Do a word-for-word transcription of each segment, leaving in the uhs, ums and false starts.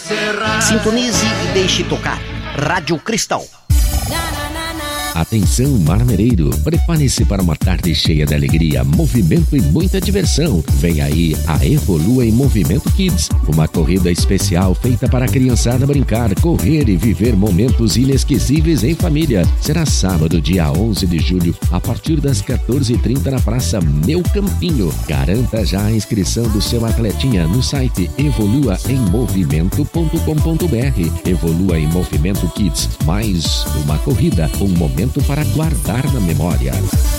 Sintonize e deixe tocar. Rádio Cristal. Atenção, marmereiro, prepare-se para uma tarde cheia de alegria, movimento e muita diversão. Vem aí a Evolua em Movimento Kids, uma corrida especial feita para a criançada brincar, correr e viver momentos inesquecíveis em família. Será sábado, dia onze de julho, a partir das quatorze e trinta na Praça Meu Campinho. Garanta já a inscrição do seu atletinha no site evolua em movimento ponto com ponto br. Evolua em Movimento Kids, mais uma corrida, um momento para guardar na memória.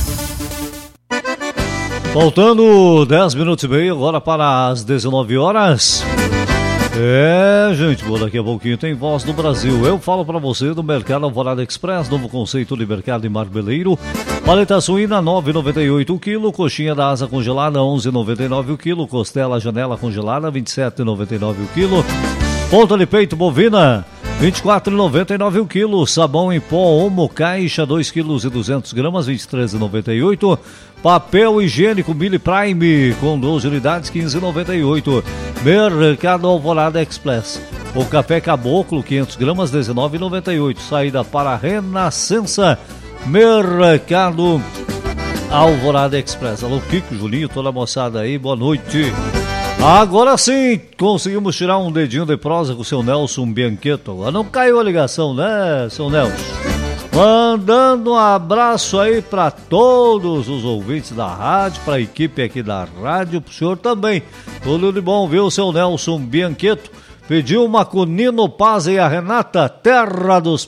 Faltando dez minutos e meio agora para as dezenove horas. É, gente, bom, daqui a pouquinho tem Voz do Brasil. Eu falo para você do Mercado Alvorada Express, novo conceito de mercado em Marmeleiro. Paleta suína nove reais e noventa e oito centavos o quilo, coxinha da asa congelada onze reais e noventa e nove centavos o quilo, costela janela congelada vinte e sete reais e noventa e nove centavos o quilo, ponta de peito bovina vinte e quatro reais e noventa e nove centavos o quilo, sabão em pó Omo Caixa dois quilos e duzentas gramas vinte e três reais e noventa e oito centavos, papel higiênico Mili Prime com doze unidades quinze reais e noventa e oito centavos, Mercado Alvorada Express. O café Caboclo quinhentas gramas dezenove reais e noventa e oito centavos, saída para a Renascença, Mercado Alvorada Express. Alô Kiko, Julinho, toda a moçada aí, boa noite. Agora sim, conseguimos tirar um dedinho de prosa com o seu Nelson Biancheto. Agora não caiu a ligação, né, seu Nelson? Mandando um abraço aí para todos os ouvintes da rádio, para a equipe aqui da rádio, pro senhor também. Tudo de bom, viu, seu Nelson Biancheto? Pediu uma Cunino Paz e a Renata, terra dos